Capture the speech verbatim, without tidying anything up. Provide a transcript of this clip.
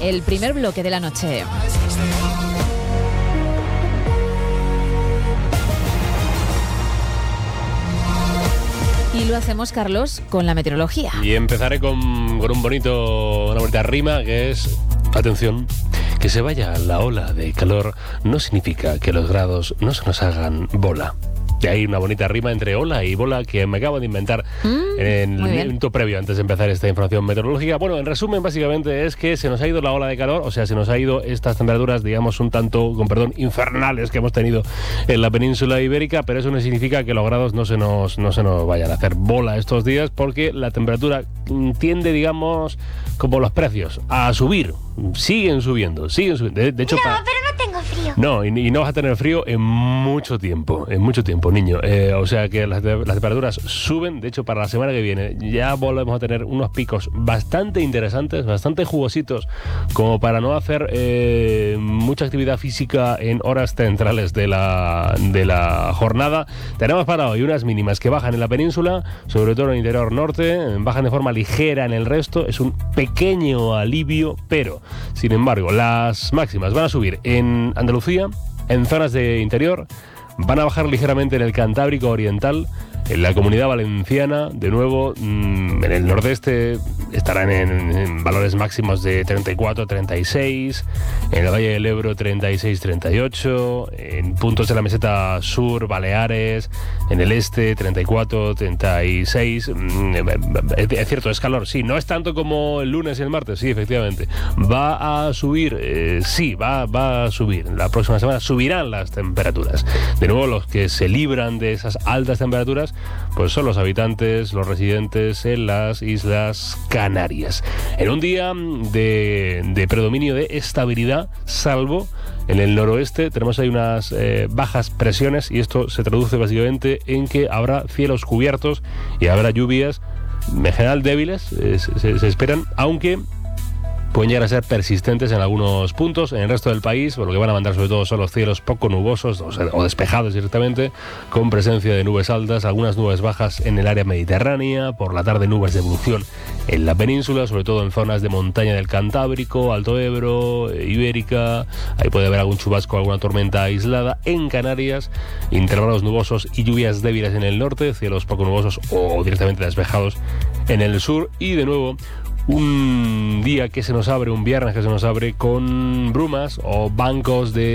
el primer bloque de la noche. Y lo hacemos, Carlos, con la meteorología. Y empezaré con, con un bonito, una bonita rima que es, atención, que se vaya la ola de calor no significa que los grados no se nos hagan bola. De ahí una bonita rima entre ola y bola que me acabo de inventar mm, en el minuto previo antes de empezar esta información meteorológica. Bueno, en resumen, básicamente es que se nos ha ido la ola de calor, o sea, se nos ha ido estas temperaturas, digamos, un tanto, con perdón, infernales que hemos tenido en la península ibérica, pero eso no significa que los grados no se nos, no se nos vayan a hacer bola estos días, porque la temperatura tiende, digamos, como los precios, a subir. Siguen subiendo, siguen subiendo. De, de hecho, no, para... pero no tengo frío. No, y, y no vas a tener frío en mucho tiempo, en mucho tiempo, niño. Eh, o sea que las, las temperaturas suben. De hecho, para la semana que viene ya volvemos a tener unos picos bastante interesantes, bastante jugositos, como para no hacer eh, mucha actividad física en horas centrales de la, de la jornada. Tenemos para hoy unas mínimas que bajan en la península, sobre todo en el interior norte, bajan de forma ligera en el resto. Es un pequeño alivio, pero sin embargo, las máximas van a subir en Andalucía, en zonas de interior, van a bajar ligeramente en el Cantábrico Oriental, en la Comunidad Valenciana, de nuevo, mmm, en el nordeste estarán en, en valores máximos de treinta y cuatro, treinta y seis, en el Valle del Ebro treinta y seis, treinta y ocho, en puntos de la meseta sur, Baleares, en el este treinta y cuatro, treinta y seis. Mm, es cierto, es calor, sí, no es tanto como el lunes y el martes, sí, efectivamente. Va a subir, eh, sí, va, va a subir. La próxima semana subirán las temperaturas. De nuevo, los que se libran de esas altas temperaturas pues son los habitantes, los residentes en las Islas Canarias. En un día de, de predominio de estabilidad, salvo en el noroeste, tenemos ahí unas eh, bajas presiones, y esto se traduce básicamente en que habrá cielos cubiertos y habrá lluvias, en general débiles, eh, se, se esperan, aunque pueden llegar a ser persistentes en algunos puntos. En el resto del país, por lo que van a mandar sobre todo son los cielos poco nubosos, o, sea, o despejados directamente, con presencia de nubes altas, algunas nubes bajas en el área mediterránea, por la tarde nubes de evolución en la península, sobre todo en zonas de montaña del Cantábrico, Alto Ebro, Ibérica, ahí puede haber algún chubasco, alguna tormenta aislada. En Canarias, intervalos nubosos y lluvias débiles en el norte, cielos poco nubosos o directamente despejados en el sur, y de nuevo un día que se nos abre, un viernes que se nos abre con brumas o bancos de